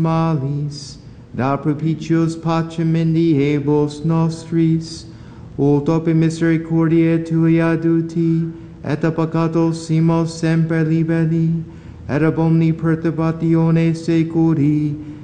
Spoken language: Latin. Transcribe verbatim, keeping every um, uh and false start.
malis, da propitios pacem in diebus nostris, ut ope misericordiae Tui aduti, et a peccatos simos semper liberi, et ab omni perturbatione securi,